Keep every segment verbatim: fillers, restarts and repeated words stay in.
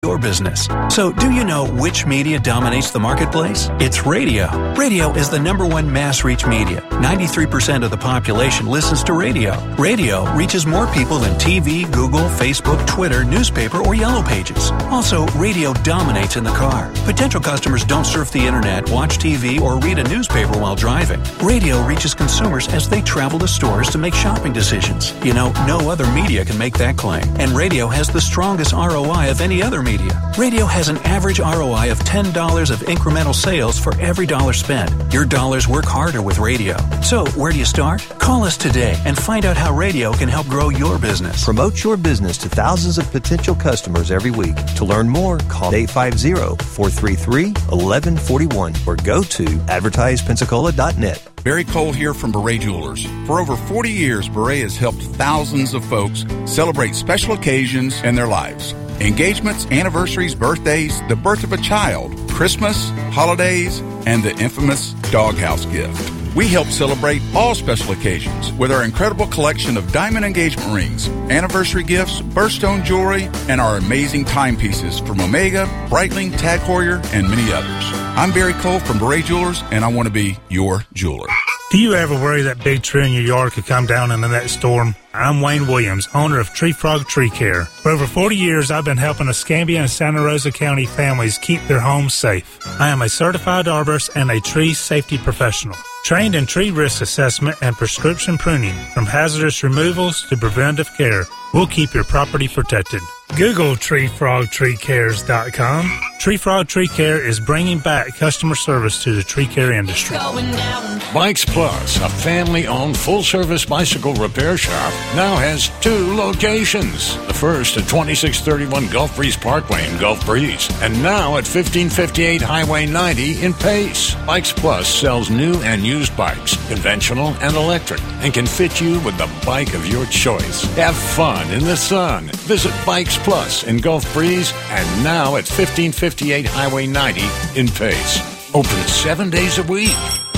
your business. So, do you know which media dominates the marketplace? It's radio. Radio is the number one mass reach media. ninety-three percent of the population listens to radio. Radio reaches more people than T V, Google, Facebook, Twitter, newspaper, or Yellow Pages. Also, radio dominates in the car. Potential customers don't surf the internet, watch T V, or read a newspaper while driving. Radio reaches consumers as they travel to stores to make shopping decisions. You know, no other media can make that claim. And radio has the strongest R O I of any other media. Radio has an average R O I of ten dollars of incremental sales for every dollar spent. Your dollars work harder with radio. So, where do you start? Call us today and find out how radio can help grow your business. Promote your business to thousands of potential customers every week. To learn more, call eight five zero, four three three, one one four one or go to advertise pensacola dot net. Barry Cole here from Beret Jewelers. For over forty years, Beret has helped thousands of folks celebrate special occasions in their lives. Engagements, anniversaries, birthdays, the birth of a child, Christmas, holidays, and the infamous doghouse gift. We help celebrate all special occasions with our incredible collection of diamond engagement rings, anniversary gifts, birthstone jewelry, and our amazing timepieces from Omega, Breitling, Tag Heuer, and many others. I'm Barry Cole from Beret Jewelers, and I want to be your jeweler. Do you ever worry that big tree in your yard could come down in the next storm? I'm Wayne Williams, owner of Tree Frog Tree Care. For over forty years, I've been helping Escambia and Santa Rosa County families keep their homes safe. I am a certified arborist and a tree safety professional, trained in tree risk assessment and prescription pruning. From hazardous removals to preventive care, we'll keep your property protected. Google tree frog tree cares dot com. Tree Frog Tree Care is bringing back customer service to the tree care industry. Bikes Plus, a family-owned full-service bicycle repair shop, now has two locations. The first at twenty-six thirty-one Gulf Breeze Parkway in Gulf Breeze, and now at fifteen fifty-eight Highway ninety in Pace. Bikes Plus sells new and used bikes, conventional and electric, and can fit you with the bike of your choice. Have fun in the sun. Visit Bikes Plus in Gulf Breeze, and now at fifteen fifty-eight Highway ninety in Pace. Open seven days a week.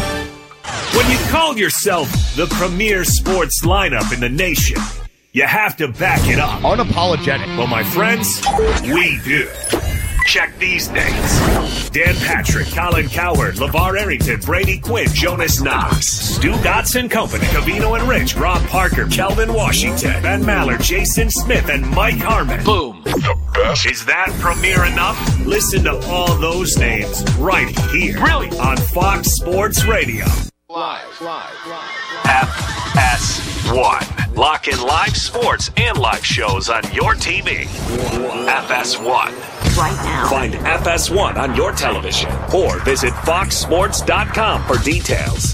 When you call yourself the premier sports lineup in the nation, you have to back it up. Unapologetic. Well, my friends, we do. Check these names: Dan Patrick, Colin Cowherd, LeVar Arrington, Brady Quinn, Jonas Knox, Stu Dotson Company, Cavino and Rich, Rob Parker, Kelvin Washington, Ben Maller, Jason Smith, and Mike Harmon. Boom. The best. Is that premier enough? Listen to all those names right here. Really? On Fox Sports Radio. Live, live, live. F S one. Lock in live sports and live shows on your T V. F S one. Right now. Find F S one on your television or visit fox sports dot com for details.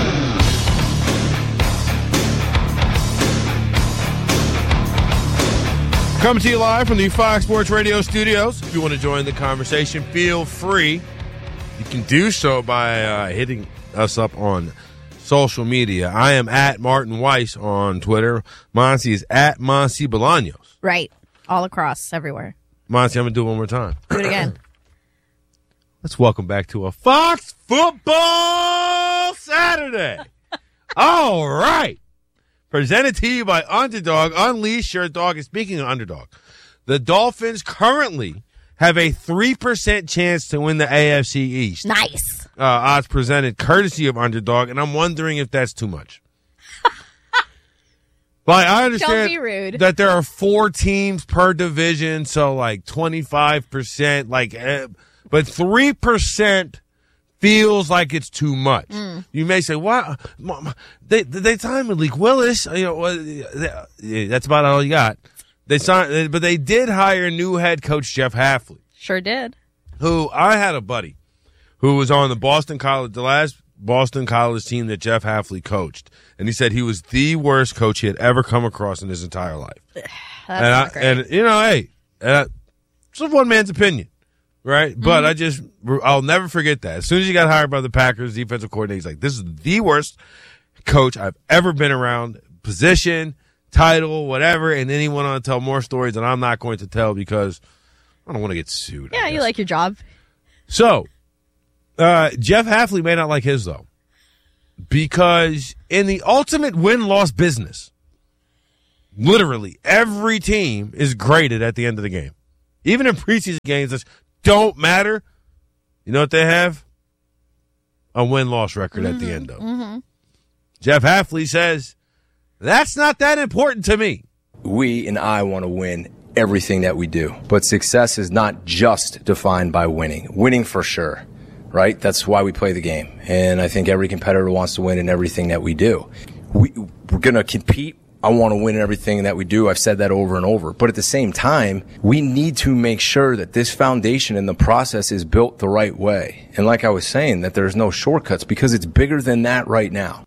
Coming to you live from the Fox Sports Radio studios. If you want to join the conversation, feel free. You can do so by uh, hitting us up on social media. I am at Martin Weiss on Twitter. Monty is at Monty Bolaños. Right. All across, everywhere. Monty, I'm going to do it one more time. Do it again. Let's welcome back to a Fox Football Saturday. All right. Presented to you by Underdog. Unleash your dog. And speaking of Underdog, the Dolphins currently have a three percent chance to win the A F C East. Nice. Uh, odds presented courtesy of Underdog, and I'm wondering if that's too much. Like, I understand Don't be rude. that there are four teams per division, so like twenty-five percent, like, uh, but three percent feels like it's too much. Mm. You may say, "Why? They they signed Malik Willis. You know, well, that's about all you got." They signed, but they did hire new head coach Jeff Hafley. Sure did. Who I had a buddy who was on the Boston College, the last Boston College team that Jeff Hafley coached, and he said he was the worst coach he had ever come across in his entire life. That's and, not I, great. and you know, hey, uh, it's one man's opinion, right? Mm-hmm. But I just, I'll never forget that. As soon as he got hired by the Packers defensive coordinator, he's like, "This is the worst coach I've ever been around. Position, title, whatever." And then he went on to tell more stories that I'm not going to tell because I don't want to get sued. Yeah, you like your job. So, uh, Jeff Hafley may not like his, though, because in the ultimate win-loss business, literally every team is graded at the end of the game. Even in preseason games that don't matter, you know what they have? A win-loss record mm-hmm. at the end of it. Mm-hmm. Jeff Hafley says, that's not that important to me. We and I want to win everything that we do. But success is not just defined by winning. Winning for sure, right? That's why we play the game. And I think every competitor wants to win in everything that we do. We, we're going to compete. I want to win in everything that we do. I've said that over and over. But at the same time, we need to make sure that this foundation and the process is built the right way. And like I was saying, that there's no shortcuts because it's bigger than that right now.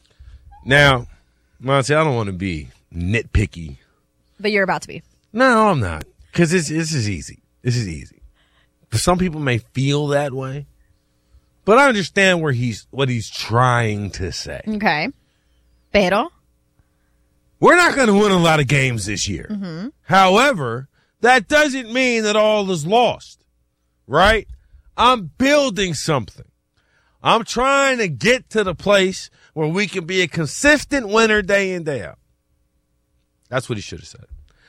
Now, Monty, I don't want to be nitpicky. But you're about to be. No, I'm not. Because this, this is easy. This is easy. Some people may feel that way. But I understand where he's what he's trying to say. Okay. Pero? We're not going to win a lot of games this year. Mm-hmm. However, that doesn't mean that all is lost, right? I'm building something. I'm trying to get to the place where we can be a consistent winner day in, day out. That's what he should have said.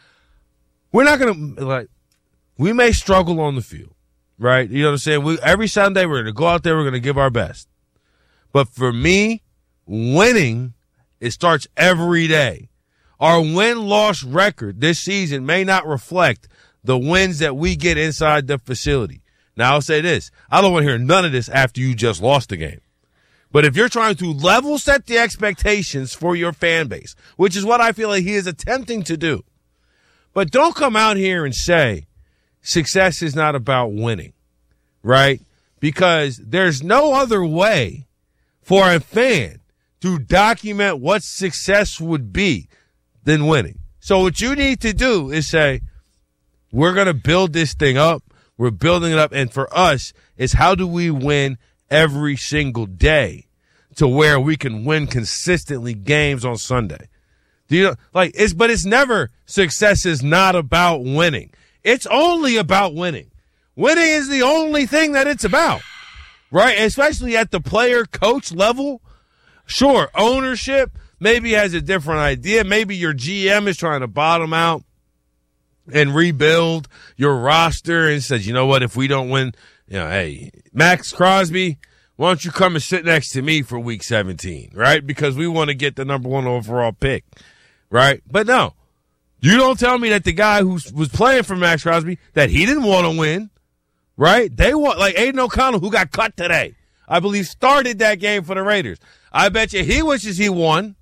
We're not going to, like, we may struggle on the field, right? You know what I'm saying? We, every Sunday, we're going to go out there, we're going to give our best. But for me, winning, it starts every day. Our win-loss record this season may not reflect the wins that we get inside the facility. Now, I'll say this. I don't want to hear none of this after you just lost the game. But if you're trying to level set the expectations for your fan base, which is what I feel like he is attempting to do, but don't come out here and say success is not about winning, right? Because there's no other way for a fan to document what success would be than winning. So what you need to do is say, we're going to build this thing up. We're building it up. And for us, is how do we win every single day to where we can win consistently games on Sunday? Do you know, like it's, but it's never success is not about winning. It's only about winning. Winning is the only thing that it's about, right? Especially at the player coach level. Sure, ownership maybe has a different idea. Maybe your G M is trying to bottom out and rebuild your roster and says, you know what, if we don't win, you know, hey, Max Crosby, why don't you come and sit next to me for week seventeen, right? Because we want to get the number one overall pick, right? But no, you don't tell me that the guy who was playing for Max Crosby, that he didn't want to win, right? They want, like Aiden O'Connell, who got cut today, I believe started that game for the Raiders. I bet you he wishes he won.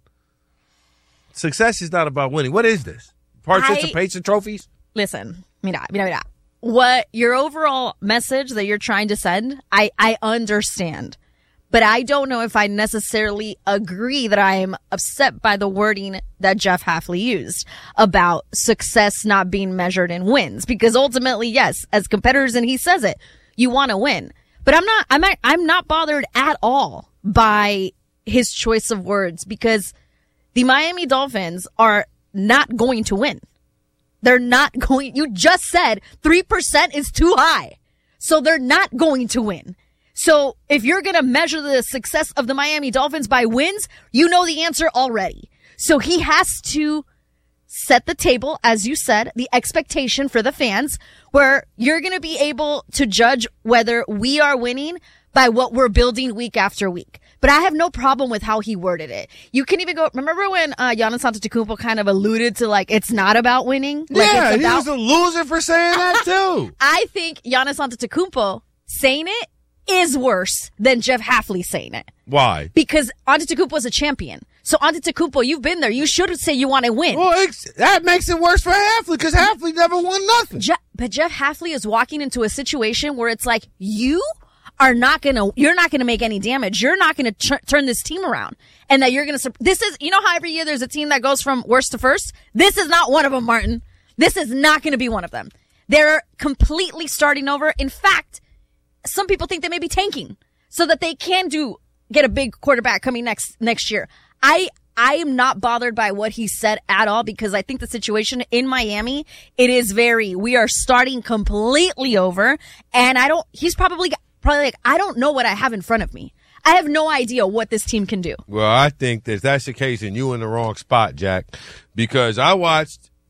Success is not about winning. What is this? Participation I, trophies? Listen, mira, mira, mira. What your overall message that you're trying to send, I, I understand. But I don't know if I necessarily agree that I am upset by the wording that Jeff Hafley used about success not being measured in wins. Because ultimately, yes, as competitors, and he says it, you want to win. But I'm not, I'm not, I'm not bothered at all by his choice of words because the Miami Dolphins are not going to win. They're not going, you just said three percent is too high. So they're not going to win. So if you're going to measure the success of the Miami Dolphins by wins, you know the answer already. So he has to set the table, as you said, the expectation for the fans, where you're going to be able to judge whether we are winning by what we're building week after week. But I have no problem with how he worded it. You can even go, remember when uh, Giannis Antetokounmpo kind of alluded to, like, it's not about winning? Like, yeah, it's about- he was a loser for saying that, too. I think Giannis Antetokounmpo saying it is worse than Jeff Hafley saying it. Why? Because Antetokounmpo is a champion. So Antetokounmpo, you've been there. You should say you want to win. Well, it's, that makes it worse for Hafley because Hafley never won nothing. Je- but Jeff Hafley is walking into a situation where it's like, you are not going to, you're not going to make any damage. You're not going to tr- turn this team around. And that you're going to, this is, you know how every year there's a team that goes from worst to first? This is not one of them, Martin. This is not going to be one of them. They're completely starting over. In fact, some people think they may be tanking so that they can do, get a big quarterback coming next, next year. I, I am not bothered by what he said at all because I think the situation in Miami, it is very, we are starting completely over and I don't, he's probably, probably like, I don't know what I have in front of me. I have no idea what this team can do. Well, I think that that's the case and you in the wrong spot, Jack, because I watched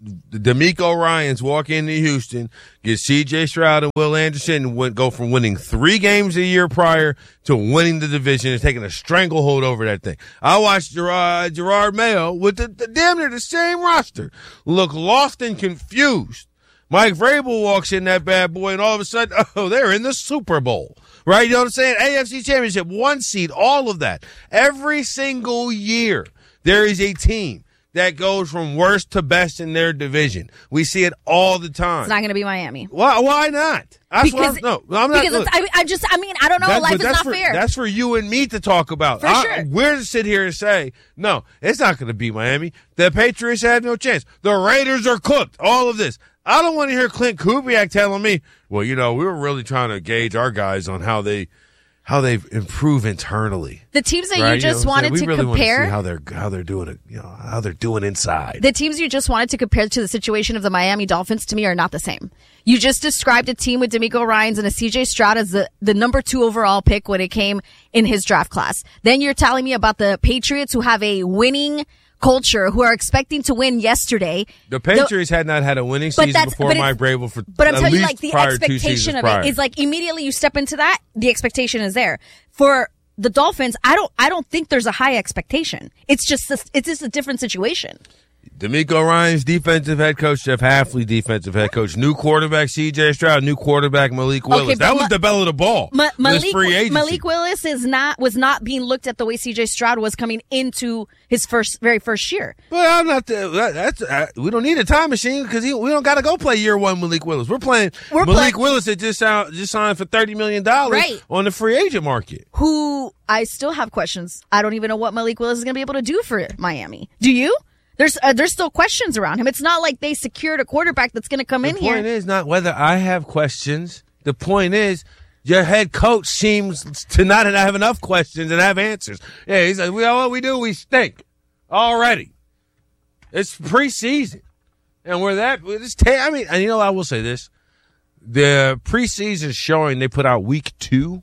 the D'Amico Ryans walk into Houston, get C J Stroud and Will Anderson, and went, go from winning three games a year prior to winning the division and taking a stranglehold over that thing. I watched Gerard, Gerard Mayo with the, the damn near the same roster look lost and confused. Mike Vrabel walks in that bad boy, and all of a sudden, oh, they're in the Super Bowl. Right? You know what I'm saying? A F C Championship, one seed, all of that. Every single year, there is a team that goes from worst to best in their division. We see it all the time. It's not going to be Miami. Why? Why not? That's because what I'm, no, I'm not. Because look, I, I just, I mean, I don't know. that, Life is that's not for, fair. That's for you and me to talk about. For I, sure. We're to sit here and say, no, it's not going to be Miami. The Patriots had no chance. The Raiders are cooked. All of this. I don't want to hear Clint Kubiak telling me, well, you know, we were really trying to gauge our guys on how they how they improve internally. The teams that right? you just you know wanted we to really compare, want to see how they're how they're doing it, you know, how they're doing inside. The teams you just wanted to compare to the situation of the Miami Dolphins to me are not the same. You just described a team with D'Amico Ryans and a C J Stroud as the, the number two overall pick when it came in his draft class. Then you're telling me about the Patriots who have a winning culture, who are expecting to win yesterday. The Patriots the, had not had a winning season before Mike Vrabel for But I'm at telling you, least like, the prior expectation of prior. it is like immediately you step into that, the expectation is there. For the Dolphins, I don't I don't think there's a high expectation. It's just a, it's just a different situation. D'Amico Ryans, defensive head coach. Jeff Hafley, defensive head coach. New quarterback, C J Stroud. New quarterback, Malik Willis. Okay, that was Ma- the bell of the ball. Ma- Malik, free agency. Malik Willis is not was not being looked at the way C J Stroud was coming into his first very first year. Well, I'm not. The, that, that's uh, we don't need a time machine because we don't got to go play year one Malik Willis. We're playing We're Malik play- Willis that just out, just signed for thirty million dollars right. on the free agent market. Who I still have questions. I don't even know what Malik Willis is going to be able to do for Miami. Do you? There's uh, there's still questions around him. It's not like they secured a quarterback that's going to come the in here. The point is not whether I have questions. The point is your head coach seems to not have enough questions and have answers. Yeah, he's like, well, what we do, we stink already. It's preseason, and we're that. It's ta- I mean, and you know, I will say this: the preseason showing they put out week two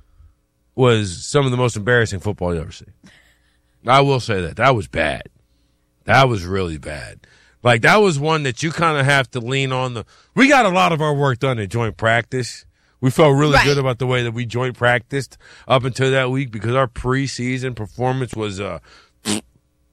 was some of the most embarrassing football you ever see. I will say that that was bad. That was really bad. Like, that was one that you kind of have to lean on. The. We got a lot of our work done in joint practice. We felt really right. good about the way that we joint practiced up until that week because our preseason performance was uh, – let's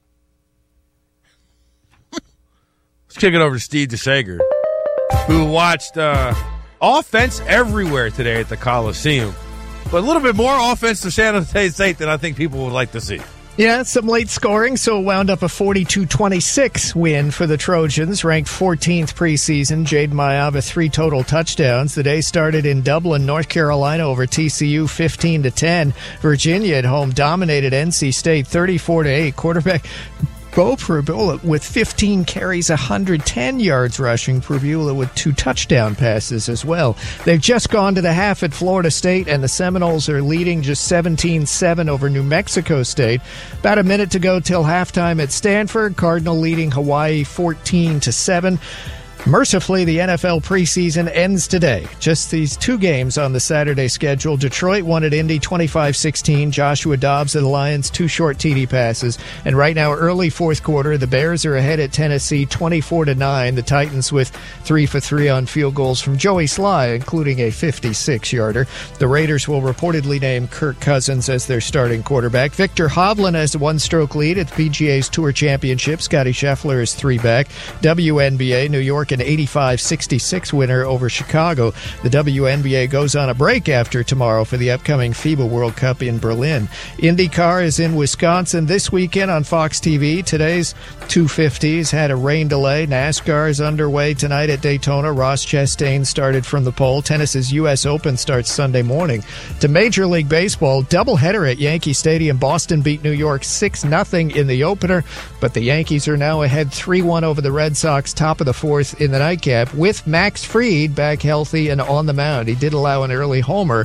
kick it over to Steve DeSager, who watched uh, offense everywhere today at the Coliseum, but a little bit more offense to San Jose State than I think people would like to see. Yeah, some late scoring, so it wound up a forty-two twenty-six win for the Trojans, ranked fourteenth preseason. Jade Mayava, three total touchdowns. The day started in Dublin, North Carolina over T C U fifteen to ten. Virginia at home dominated N C State thirty-four to eight. Quarterback Bo Pribula with fifteen carries, one hundred ten yards rushing. Pribula with two touchdown passes as well. They've just gone to the half at Florida State, and the Seminoles are leading just seventeen seven over New Mexico State. About a minute to go till halftime at Stanford. Cardinal leading Hawaii fourteen to seven. Mercifully, the N F L preseason ends today. Just these two games on the Saturday schedule. Detroit won at Indy twenty-five sixteen. Joshua Dobbs and the Lions, two short T D passes. And right now, early fourth quarter, the Bears are ahead at Tennessee twenty-four to nine. The Titans with three for three on field goals from Joey Sly, including a fifty-six yarder. The Raiders will reportedly name Kirk Cousins as their starting quarterback. Victor Hovland has a one-stroke lead at the P G A's Tour Championship. Scotty Scheffler is three back. W N B A, New York an eighty-five sixty-six winner over Chicago. The W N B A goes on a break after tomorrow for the upcoming FIBA World Cup in Berlin. IndyCar is in Wisconsin this weekend on Fox T V. Today's two fifties had a rain delay. NASCAR is underway tonight at Daytona. Ross Chastain started from the pole. Tennis's U S Open starts Sunday morning. To Major League Baseball, doubleheader at Yankee Stadium. Boston beat New York six nothing in the opener, but the Yankees are now ahead three one over the Red Sox, top of the fourth in the nightcap, with Max Fried back healthy and on the mound. He did allow an early homer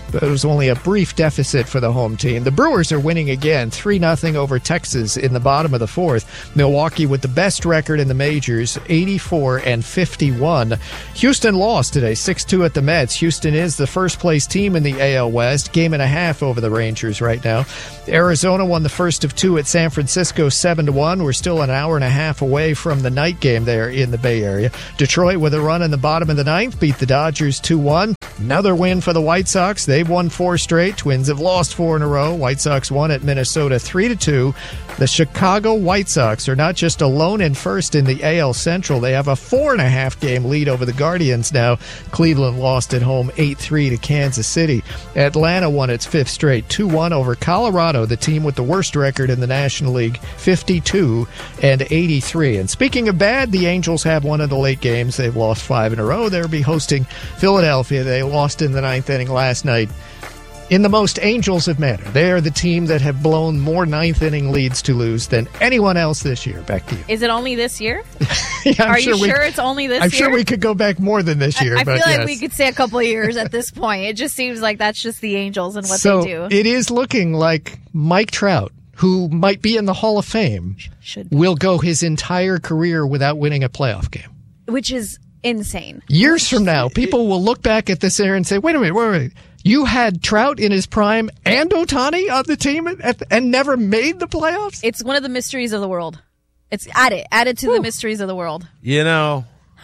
but it was only a brief deficit for the home team. The Brewers are winning again, three nothing over Texas in the bottom of the fourth. Milwaukee with the best record in the majors, eighty-four and fifty-one. Houston lost today, six two at the Mets. Houston is the first place team in the A L West, game and a half over the Rangers right now. Arizona won the first of two at San Francisco, seven to one. We're still an hour and a half away from the night game there in the Bay Area. Detroit with a run in the bottom of the ninth beat the Dodgers two one. Another win for the White Sox. They've won four straight. Twins have lost four in a row. White Sox won at Minnesota three to two. The Chicago White Sox are not just alone in first in the A L Central. They have a four and a half game lead over the Guardians now. Cleveland lost at home eight three to Kansas City. Atlanta won its fifth straight, two one over Colorado, the team with the worst record in the National League, fifty-two and eighty-three. And speaking of bad, the Angels have one of the late games. They've lost five in a row. They'll be hosting Philadelphia. They lost in the ninth inning last night in the most Angels of manner. They are the team that have blown more ninth inning leads to lose than anyone else this year. Back to you. Is it only this year? Yeah, I'm Are sure you we, sure it's only this I'm year? sure we could go back more than this year. I, I but feel like yes. we could say a couple of years at this point. It just seems like that's just the Angels and what so they do. It is looking like Mike Trout, who might be in the Hall of Fame, Should will go his entire career without winning a playoff game. Which is insane. Years from now, people will look back at this era and say, wait a minute, wait a minute. You had Trout in his prime and Ohtani on the team at, and never made the playoffs? It's one of the mysteries of the world. It's add it. Add it to Whew. the mysteries of the world. You know,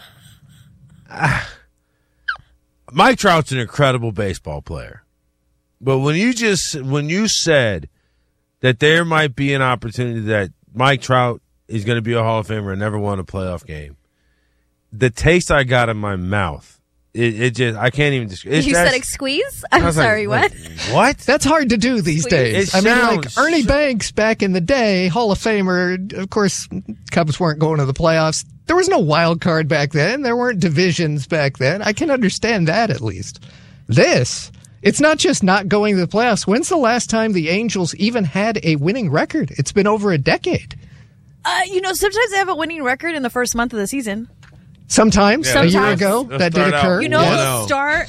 uh, Mike Trout's an incredible baseball player. But when you just when you said that there might be an opportunity that Mike Trout is going to be a Hall of Famer and never won a playoff game, the taste I got in my mouth, it, it just I can't even describe. You said squeeze? I'm sorry, like, what? Like, what? That's hard to do these Squeeze. days. It I mean, like sounds Ernie so- Banks back in the day, Hall of Famer. Of course, Cubs weren't going to the playoffs. There was no wild card back then. There weren't divisions back then. I can understand that at least. This, it's not just not going to the playoffs. When's the last time the Angels even had a winning record? It's been over a decade. Uh, you know, sometimes they have a winning record in the first month of the season. Sometimes, Yeah, a year Sometimes. ago, Let's that did start out. occur. You know, Yeah. they'll No. start.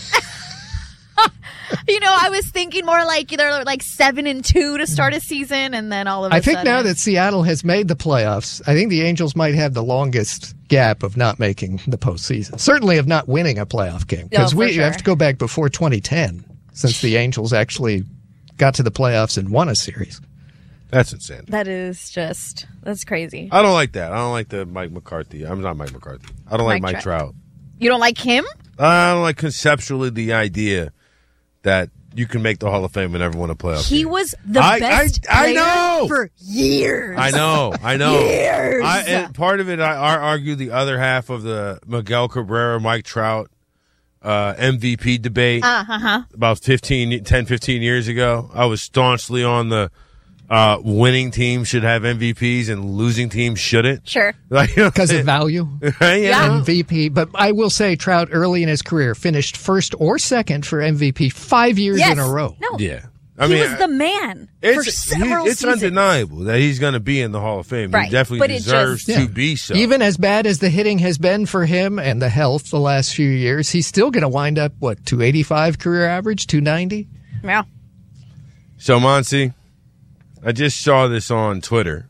You know, I was thinking more like either like seven and two to start a season, and then all of a I think sudden. now that Seattle has made the playoffs, I think the Angels might have the longest gap of not making the postseason. Certainly of not winning a playoff game. Because Oh, for we sure. have to go back before twenty ten since the Angels actually got to the playoffs and won a series. That's insane. that is just that's crazy. I don't like that. I don't like the Mike McCarthy. I'm not Mike McCarthy. I don't like Mike Mike Trout. Trout. You don't like him? I don't like conceptually the idea that you can make the Hall of Fame and never win a playoff He game. was the I- best I- I player know! for years. I know, I know. Years. I, and part of it, I, I argue the other half of the Miguel Cabrera, Mike Trout uh, M V P debate Uh huh. about fifteen, ten, fifteen years ago. I was staunchly on the uh, winning teams should have M V Ps and losing teams shouldn't. Sure. Like, you know, Because of value. right? Yeah. M V P. But I will say Trout early in his career finished first or second for M V P five years Yes. in a row. No. Yeah. I he mean, was the man for it's, several he- it's seasons. undeniable that he's going to be in the Hall of Fame. Right. He definitely But it deserves just- to Yeah. be so. Even as bad as the hitting has been for him and the health the last few years, he's still going to wind up, what, two eighty-five career average, two ninety? Yeah. So, Monty, I just saw this on Twitter,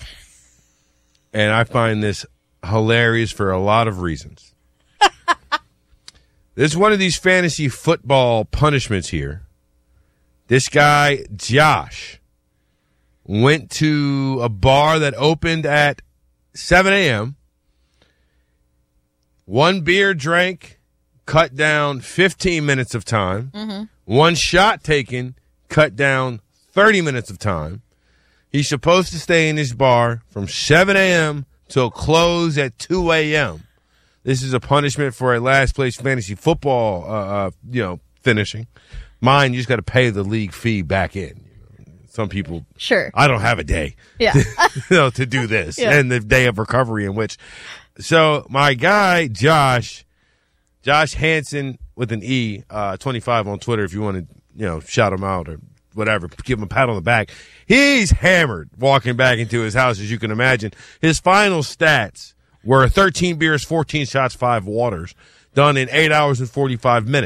and I find this hilarious for a lot of reasons. This is one of these fantasy football punishments here. This guy, Josh, went to a bar that opened at seven a.m., one beer drank, cut down fifteen minutes of time, Mm-hmm. one shot taken, cut down thirty minutes of time. He's supposed to stay in his bar from seven a.m. till close at two a.m. This is a punishment for a last place fantasy football, uh, uh, you know, finishing. Mine, you just got to pay the league fee back in. Some people, Sure. I don't have a day, Yeah. you know, to do this, Yeah. and the day of recovery in which. So my guy Josh, Josh Hansen with an E, uh, twenty-five on Twitter. If you want to, you know, shout him out or whatever, give him a pat on the back. He's hammered walking back into his house, as you can imagine. His final stats were thirteen beers, fourteen shots, five waters, done in eight hours and forty-five minutes.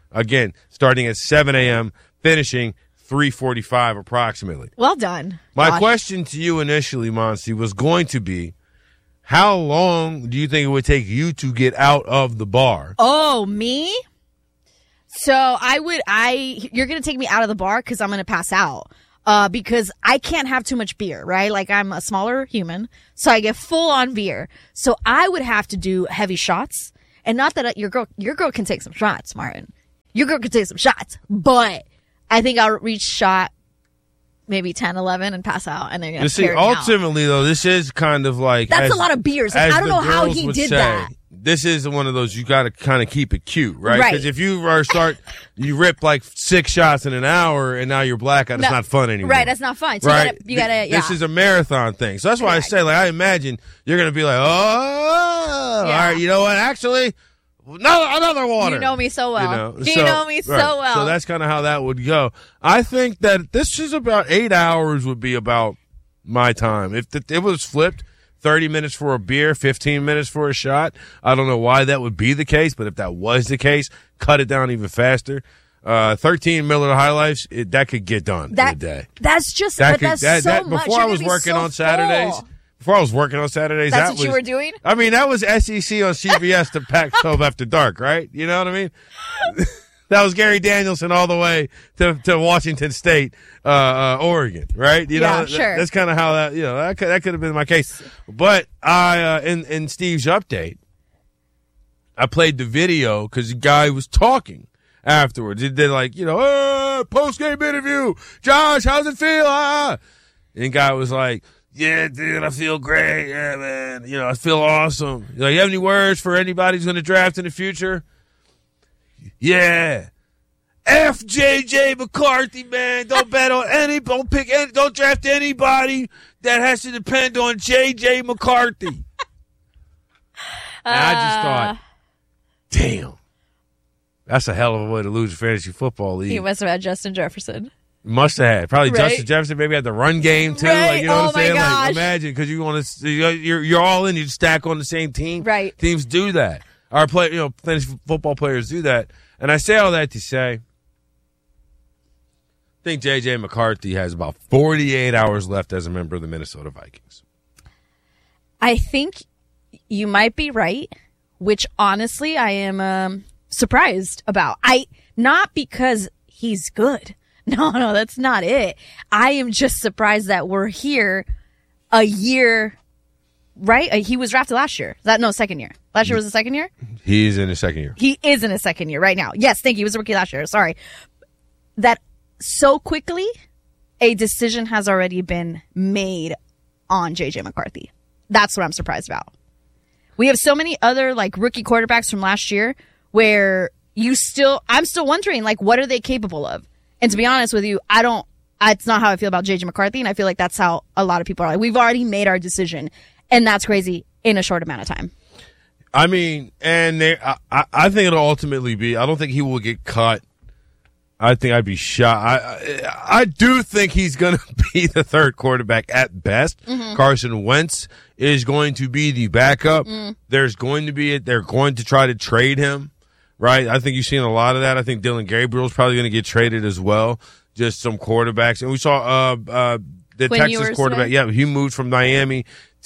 Again, starting at seven a.m., finishing three forty-five approximately. Well done. My Josh. question to you initially, Monty, was going to be, how long do you think it would take you to get out of the bar? Oh, me? So I would, I, you're going to take me out of the bar because I'm going to pass out. Uh, because I can't have too much beer, right? Like I'm a smaller human, so I get full on beer. So I would have to do heavy shots. And not that your girl, your girl can take some shots, Martin. Your girl can take some shots, but I think I'll reach shot maybe ten, eleven and pass out, and then you're You see, carry me out. ultimately, though, this is kind of like... That's as- a lot of beers. Like, as I don't the know how girls he would did say, that. This is one of those, you got to kind of keep it cute, right? Right. Because if you are start, you rip like six shots in an hour, and now you're blackout, it's No. not fun anymore. Right, that's not fun. So right? you gotta, you gotta, yeah. This is a marathon thing. So that's why Correct. I say, like, I imagine you're going to be like, oh, all Yeah. right, you know what? Actually, another, another water. You know me so well. You know, You so, know me so right. well. So that's kind of how that would go. I think that this is about eight hours would be about my time. If the, it was flipped, thirty minutes for a beer, fifteen minutes for a shot, I don't know why that would be the case, but if that was the case, cut it down even faster. Uh, thirteen Miller High Lifes, it, that could get done that, in a day. That's just, That but could, that's that, so that, much. before You're I gonna was be working so on Saturdays, full. before I was working on Saturdays, That's that what was, you were doing? I mean, that was S E C on C B S to Pac twelve After Dark, right? You know what I mean? That was Gary Danielson all the way to, to Washington State, uh, uh, Oregon, right? You Yeah, know, sure. That's kind of how that, you know, that could, that could have been my case. But I, uh, in, in Steve's update, I played the video because the guy was talking afterwards. He did like, you know, oh, post-game interview. Josh, how's it feel? Ah. And the guy was like, yeah, dude, I feel great. Yeah, man. You know, I feel awesome. You know, you have any words for anybody who's going to draft in the future? Yeah. F J J McCarthy, man. Don't bet on any, don't pick any, don't draft anybody that has to depend on J J McCarthy. And I just thought, damn, that's a hell of a way to lose a fantasy football league. He must have had Justin Jefferson. Must have had. Probably Right. Justin Jefferson maybe had the run game too. Right. Like, you know Oh what I'm my saying? gosh. Like, imagine, because you want to, you're, you're all in, you stack on the same team. Right. Teams do that. Our play, you know, fantasy football players do that. And I say all that to say, I think J J McCarthy has about forty-eight hours left as a member of the Minnesota Vikings. I think you might be right, which honestly I am um, surprised about. I not because he's good. No, no, that's not it. I am just surprised that we're here a year, right? Uh, He was drafted last year. That no, second year. Last year was the second year? He's in his second year. He is in his second year right now. Yes, thank you. He was a rookie last year. Sorry. That so quickly, a decision has already been made on J J McCarthy. That's what I'm surprised about. We have so many other like rookie quarterbacks from last year where you still, I'm still wondering like, what are they capable of? And to be honest with you, I don't, it's not how I feel about J J McCarthy. And I feel like that's how a lot of people are like, we've already made our decision. And that's crazy in a short amount of time. I mean, and there, I, I, I think it'll ultimately be, I don't think he will get cut. I think I'd be shocked. I, I, I do think he's going to be the third quarterback at best. Mm-hmm. Carson Wentz is going to be the backup. Mm. There's going to be, they're going to try to trade him, right? I think you've seen a lot of that. I think Dylan Gabriel's probably going to get traded as well. Just some quarterbacks. And we saw, uh, uh, the Quinn Texas Ewers, quarterback. right? Yeah, he moved from Miami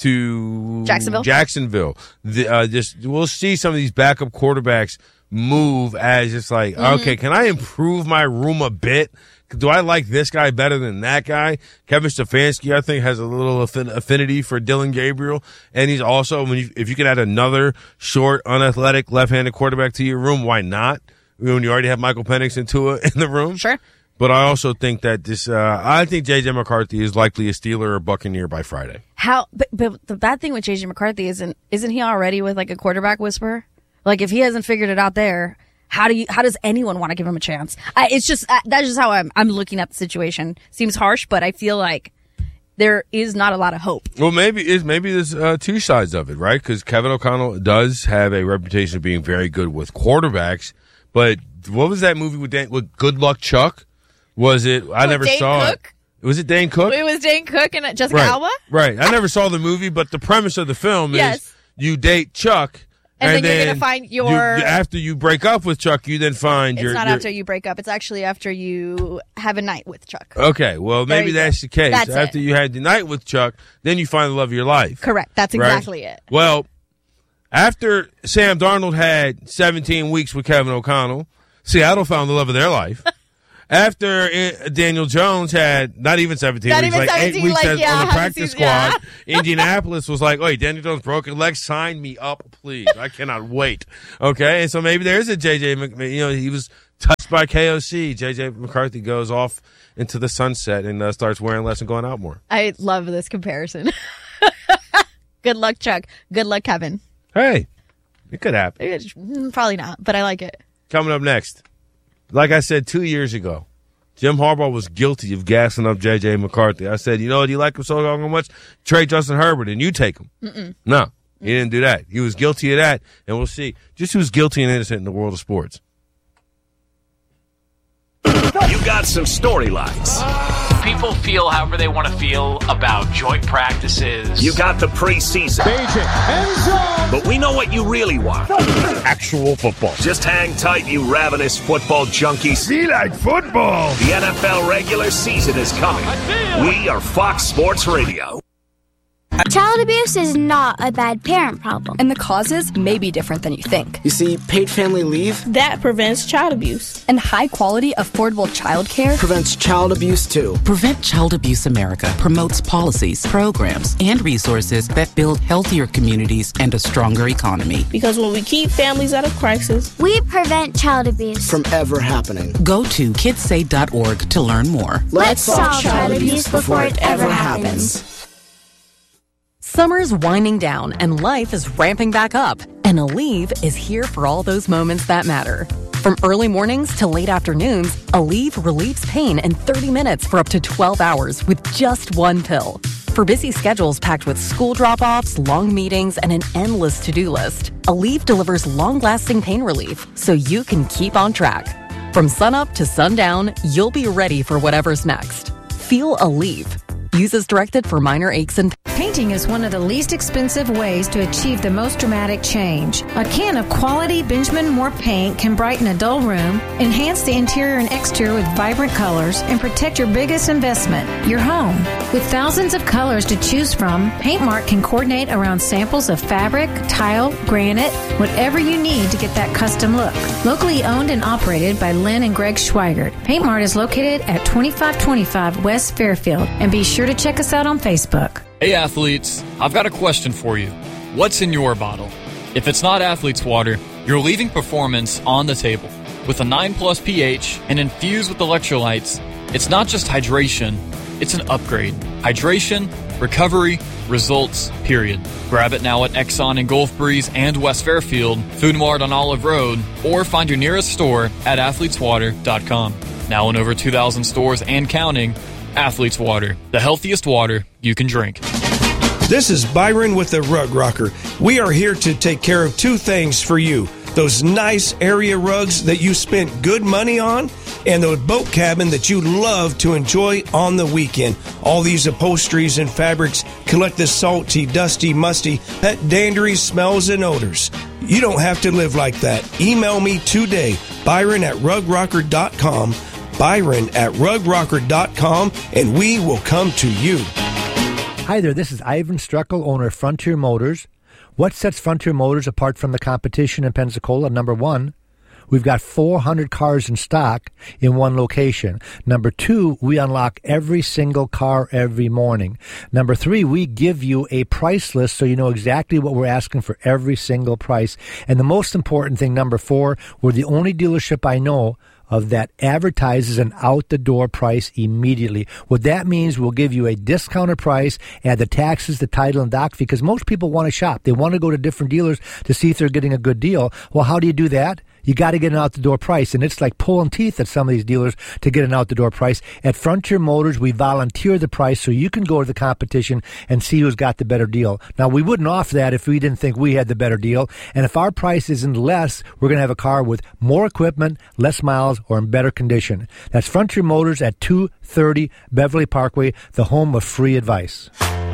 to Jacksonville. Jacksonville. The, uh, just we'll see some of these backup quarterbacks move as just like, Mm-hmm. okay, can I improve my room a bit? Do I like this guy better than that guy? Kevin Stefanski, I think, has a little affin- affinity for Dylan Gabriel, and he's also, when you, if you can add another short, unathletic, left-handed quarterback to your room, why not? When you already have Michael Penix and Tua in the room, Sure. But I also think that this, uh, I think J J McCarthy is likely a Steeler or Buccaneer by Friday. How, but, but the bad thing with J J McCarthy isn't, isn't he already with like a quarterback whisperer? Like if he hasn't figured it out there, how do you, how does anyone want to give him a chance? I, it's just, uh, that's just how I'm, I'm looking at the situation. Seems harsh, but I feel like there is not a lot of hope. Well, maybe is maybe there's uh, two sides of it, right? Because Kevin O'Connell does have a reputation of being very good with quarterbacks. But what was that movie with Dan, with Good Luck Chuck? Was it? I With never Dane saw Cook? it. Was it Dane Cook? It was Dane Cook and Jessica right, Alba? right. I never saw the movie, but the premise of the film Yes. is you date Chuck, And, and then, then you're going to find your... You, after you break up with Chuck, you then find it's your... It's not your, after you break up. It's actually after you have a night with Chuck. Okay, well, maybe that's go. the case. That's after it. you had the night with Chuck, then you find the love of your life. Correct. That's right? exactly it. Well, after Sam Darnold had seventeen weeks with Kevin O'Connell, Seattle found the love of their life. After it, Daniel Jones had not even seventeen not weeks, even like seventeen, eight weeks like, as, yeah, on the practice squad, yeah. Indianapolis was like, "Wait, Daniel Jones broke his leg. Sign me up, please. I cannot wait." Okay, and so maybe there is a J J. Mc, you know, he was touched by K O C. J J. McCarthy goes off into the sunset and uh, starts wearing less and going out more. I love this comparison. Good luck, Chuck. Good luck, Kevin. Hey, it could happen. Probably not, but I like it. Coming up next, like I said two years ago, Jim Harbaugh was guilty of gassing up J J. McCarthy. I said, you know what, you like him so much? Trade Justin Herbert and you take him. Mm-mm. No, he didn't do that. He was guilty of that, and we'll see just who's guilty and innocent in the world of sports. You got some storylines. People feel however they want to feel about joint practices. You got the preseason. But we know what you really want. Actual football. Just hang tight, you ravenous football junkies. Be like football. The N F L regular season is coming. We are Fox Sports Radio. Child abuse is not a bad parent problem. And the causes may be different than you think. You see, paid family leave, that prevents child abuse. And high-quality, affordable childcare prevents child abuse, too. Prevent Child Abuse America promotes policies, programs, and resources that build healthier communities and a stronger economy. Because when we keep families out of crisis, we prevent child abuse from ever happening. Go to kids say dot org to learn more. Let's, Let's solve child abuse before it ever happens. happens. Summer's winding down and life is ramping back up. And Aleve is here for all those moments that matter. From early mornings to late afternoons, Aleve relieves pain in thirty minutes for up to twelve hours with just one pill. For busy schedules packed with school drop-offs, long meetings, and an endless to-do list, Aleve delivers long-lasting pain relief so you can keep on track. From sunup to sundown, you'll be ready for whatever's next. Feel Aleve. Use as directed for minor aches and Painting is one of the least expensive ways to achieve the most dramatic change. A can of quality Benjamin Moore paint can brighten a dull room, enhance the interior and exterior with vibrant colors, and protect your biggest investment, your home. With thousands of colors to choose from, Paintmark can coordinate around samples of fabric, tile, granite, whatever you need to get that custom look. Locally owned and operated by Lynn and Greg Schweigert, Paintmark is located at twenty-five twenty-five West Fairfield, and be sure to check us out on Facebook. Hey athletes, I've got a question for you. What's in your bottle? If it's not Athlete's Water, you're leaving performance on the table. With a nine plus pH and infused with electrolytes, it's not just hydration, it's an upgrade. Hydration, recovery, results, period. Grab it now at Exxon in Gulf Breeze and West Fairfield, Food Mart on Olive Road, or find your nearest store at athletes water dot com. Now in over two thousand stores and counting, Athlete's Water, the healthiest water you can drink. This is Byron with the Rug Rocker. We are here to take care of two things for you. Those nice area rugs that you spent good money on, and the boat cabin that you love to enjoy on the weekend. All these upholsteries and fabrics collect the salty, dusty, musty, pet dandery smells and odors. You don't have to live like that. Email me today, Byron at rug rocker dot com. Byron at rug rocker dot com, and we will come to you. Hi there, this is Ivan Struckel, owner of Frontier Motors. What sets Frontier Motors apart from the competition in Pensacola? Number one, we've got four hundred cars in stock in one location. Number two, we unlock every single car every morning. Number three, we give you a price list so you know exactly what we're asking for every single price. And the most important thing, number four, we're the only dealership I know of that advertises an out-the-door price immediately. What that means, we'll give you a discounted price, add the taxes, the title, and doc fee, because most people want to shop. They want to go to different dealers to see if they're getting a good deal. Well, how do you do that? You got to get an out-the-door price, and it's like pulling teeth at some of these dealers to get an out-the-door price. At Frontier Motors, we volunteer the price so you can go to the competition and see who's got the better deal. Now, we wouldn't offer that if we didn't think we had the better deal, and if our price isn't less, we're going to have a car with more equipment, less miles, or in better condition. That's Frontier Motors at two thirty Beverly Parkway, the home of free advice.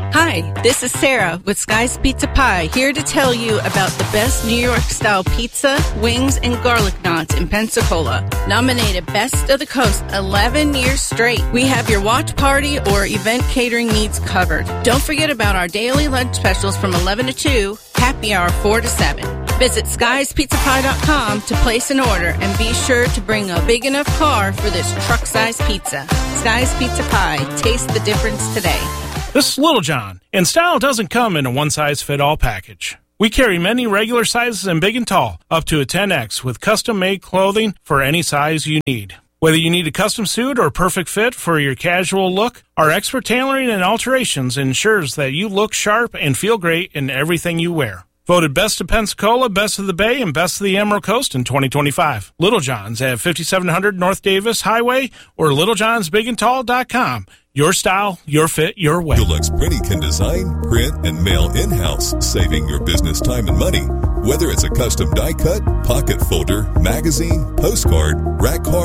Hi, this is Sarah with Sky's Pizza Pie, here to tell you about the best New York-style pizza, wings, and garlic knots in Pensacola. Nominated Best of the Coast eleven years straight. We have your watch party or event catering needs covered. Don't forget about our daily lunch specials from eleven to two, happy hour four to seven. Visit skies pizza pie dot com to place an order and be sure to bring a big enough car for this truck-sized pizza. Sky's Pizza Pie. Taste the difference today. This is Little John, and style doesn't come in a one-size-fit-all package. We carry many regular sizes and big and tall, up to a ten X, with custom-made clothing for any size you need. Whether you need a custom suit or perfect fit for your casual look, our expert tailoring and alterations ensures that you look sharp and feel great in everything you wear. Voted Best of Pensacola, Best of the Bay, and Best of the Emerald Coast in twenty twenty-five. Little John's at fifty-seven hundred North Davis Highway or little johns big and tall dot com. Your style, your fit, your way. Deluxe Printing can design, print, and mail in-house, saving your business time and money. Whether it's a custom die cut, pocket folder, magazine, postcard, rack card,